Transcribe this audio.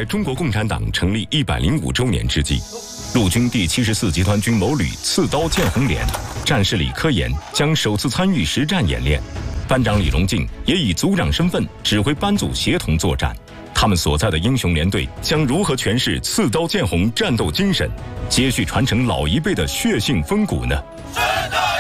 在中国共产党成立105周年之际，陆军第74集团军某旅刺刀见红连战士李科研将首次参与实战演练，班长李荣进也以组长身份指挥班组协同作战。他们所在的英雄连队将如何诠释刺刀见红战斗精神，接续传承老一辈的血性风骨呢？